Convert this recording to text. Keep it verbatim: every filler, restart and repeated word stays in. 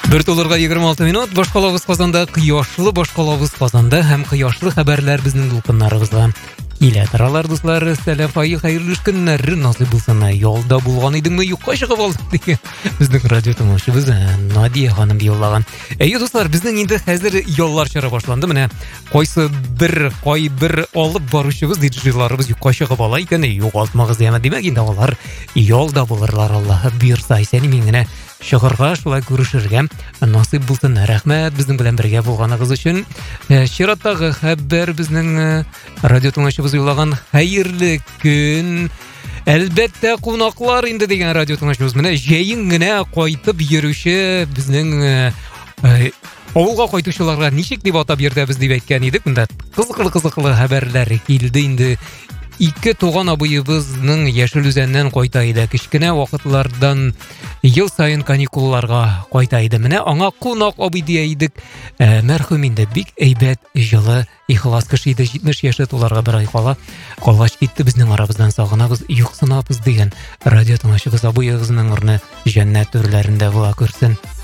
Бір толырға егерме алты минут, Башқалауыз Қазанда қияшлы Башқалауыз Қазанда һәм қияшлы хәбәрләр безнең дулкыннарыбызга илә торалар, дуслар. Сәлам, хәерле көннәр насыйп булсын. Ялда булган идеңме, юкка чыгып алдык диген безнең радио тыңлаучыбыз Надия ханым юллаган. Әйе, дуслар, безнең инде хәзер яллар чыра башланды. Менә кайсы бер, кай бер алып баручыбыз диджейларыбыз юкка чыгып ала икән, югалтмагыз дигән. Димәк, инде алар ялда булырлар, Аллаһы бирсә. Сән миңне шыгырга, шулай күрешергә насыйп булсын. Рәхмәт безнең белән бергә булганыгыз өчен. Чираттагы хәбәр безнең радио тыңлаучыбыз юллаган хәерле көн. Әлбәттә, кунаклар инде дигән радио тыңлаучыбыз менә җәен генә кайтып йөрүче безнең авылга кайтучыларга ничек дип атап йөртәбез дип әйткән идек. Монда кызыклы-кызыклы хәбәрләр килде инде. Ике туган абыебызның Яшел Үзәннән кайта иде. Кичкенә вакытлардан ел сайын каникулларга кайта иде. Менә аңа кунак абый дия идек. Мәрхүм инде бик әйбәт, җылы, ихлас кеше иде. җитмеш яшьле туларга бер ай кала калгач китте. Безнең арабыздан сагынабыз, юксынабыз дигән радио тыңлаучыбыз абыегызның урны җәннәт төрләрендә була күрсен.